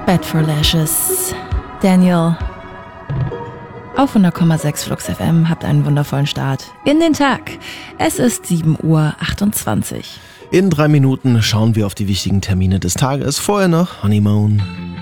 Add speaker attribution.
Speaker 1: Bed for Lashes. Daniel. Auf 100,6 Flux FM, habt einen wundervollen Start in den Tag. Es ist 7:28 Uhr.
Speaker 2: In 3 Minuten schauen wir auf die wichtigen Termine des Tages. Vorher noch Honeymoon.